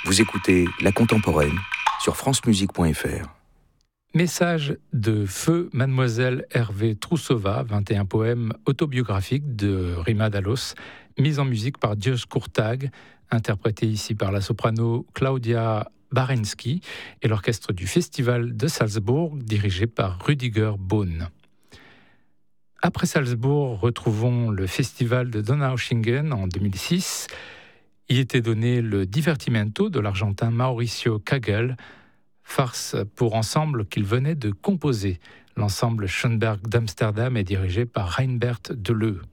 Vous écoutez La Contemporaine sur francemusique.fr. Message de Feu Mademoiselle Hervé Troussova, 21 poèmes autobiographiques de Rima Dallos, mis en musique par Dios Kurtag, interprété ici par la soprano Claudia Barenski et l'orchestre du Festival de Salzbourg, dirigé par Rüdiger Bohn. Après Salzbourg, retrouvons le Festival de Donaueschingen en 2006. Y était donné le Divertimento de l'Argentin Mauricio Kagel, farce pour ensemble qu'il venait de composer. L'ensemble Schoenberg d'Amsterdam est dirigé par Reinbert Deleu.